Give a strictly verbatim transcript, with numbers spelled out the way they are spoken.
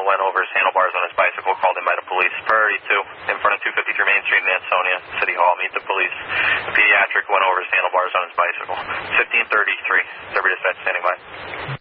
went over his handlebars on his bicycle, called in by the police. Priority two, in front of two fifty-three Main Street in Ansonia, City Hall, meet the police. The pediatric went over his handlebars on his bicycle. fifteen thirty-three, Derby Dispatch standing by.